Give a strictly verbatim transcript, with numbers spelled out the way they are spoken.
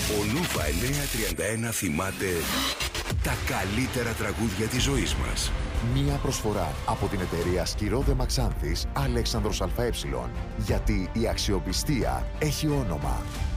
Ο Νούβα εννιακόσια τριάντα ένα θυμάται τα καλύτερα τραγούδια της ζωής μας. Μία προσφορά από την εταιρεία Σκυρόδε Μαξάνθης Αλέξανδρος ΑΕ. Γιατί η αξιοπιστία έχει όνομα.